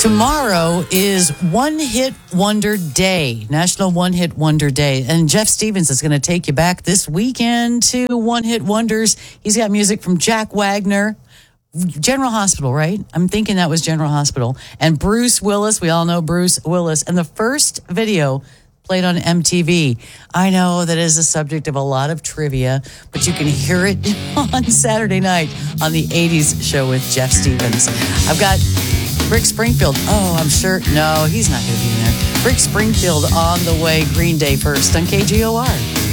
Tomorrow is One Hit Wonder Day, National One Hit Wonder Day. And Jeff Stevens is going to take you back this weekend to One Hit Wonders. He's got music from Jack Wagner, General Hospital, right? I'm thinking that was General Hospital. And Bruce Willis. We all know Bruce Willis. And the first video played on MTV. I know that is the subject of a lot of trivia, but you can hear it on Saturday night on the 80s show with Jeff Stevens. I've got Rick Springfield. Oh, I'm sure. No, he's not going to be in there. Rick Springfield on the way. Green Day first on KGOR.